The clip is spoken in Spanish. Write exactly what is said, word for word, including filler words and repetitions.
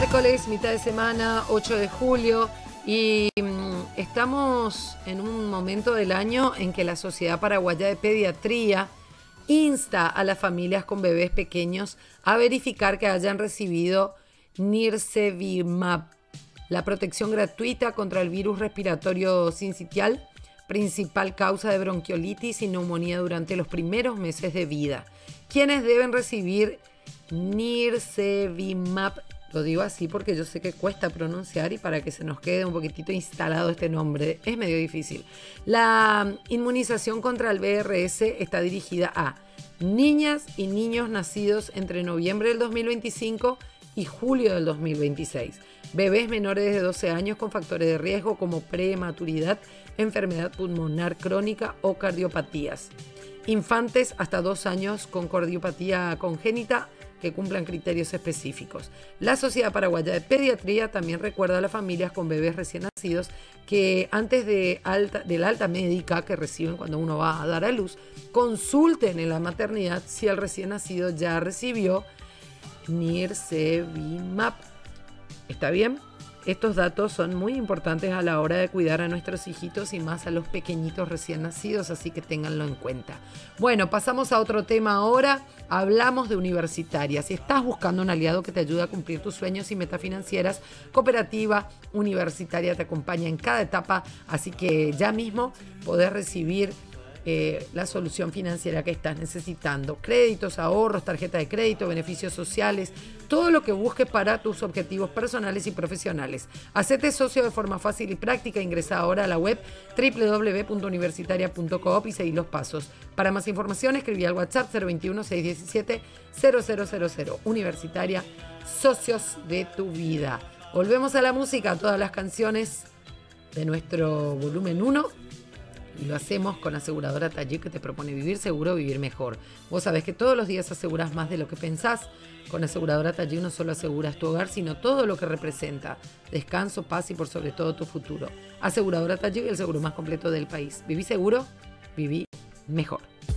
Miércoles, mitad de semana, ocho de julio, y mm, estamos en un momento del año en que la Sociedad Paraguaya de Pediatría insta a las familias con bebés pequeños a verificar que hayan recibido Nirsevimab, la protección gratuita contra el virus respiratorio sincitial, principal causa de bronquiolitis y neumonía durante los primeros meses de vida. ¿Quiénes deben recibir Nirsevimab? Lo digo así porque yo sé que cuesta pronunciar y para que se nos quede un poquitito instalado este nombre es medio difícil. La inmunización contra el V R S está dirigida a niñas y niños nacidos entre noviembre del dos mil veinticinco y julio del dos mil veintiséis. Bebés menores de doce años con factores de riesgo como prematuridad, enfermedad pulmonar crónica o cardiopatías. Infantes hasta dos años con cardiopatía congénita que cumplan criterios específicos. La Sociedad Paraguaya de Pediatría también recuerda a las familias con bebés recién nacidos que antes de alta, de la alta médica que reciben cuando uno va a dar a luz, consulten en la maternidad si el recién nacido ya recibió Nirsevimab. ¿Está bien? Estos datos son muy importantes a la hora de cuidar a nuestros hijitos y más a los pequeñitos recién nacidos, así que ténganlo en cuenta. Bueno, pasamos a otro tema ahora. Hablamos de universitarias. Si estás buscando un aliado que te ayude a cumplir tus sueños y metas financieras, Cooperativa Universitaria te acompaña en cada etapa, así que ya mismo podés recibir Eh, la solución financiera que estás necesitando. Créditos, ahorros, tarjeta de crédito, beneficios sociales, todo lo que busques para tus objetivos personales y profesionales. Hacete socio de forma fácil y práctica. Ingresa ahora a la web doble u doble u doble u punto universitaria punto coop y seguí los pasos. Para más información escribí al WhatsApp cero veintiuno, seiscientos diecisiete, cero cero cero cero. Universitaria, socios de tu vida. Volvemos a la música, a todas las canciones de nuestro volumen uno. Y lo hacemos con Aseguradora Taller, que te propone vivir seguro, vivir mejor. Vos sabés que todos los días aseguras más de lo que pensás. Con Aseguradora Taller no solo aseguras tu hogar, sino todo lo que representa. Descanso, paz y por sobre todo tu futuro. Aseguradora Taller, el seguro más completo del país. Viví seguro, viví mejor.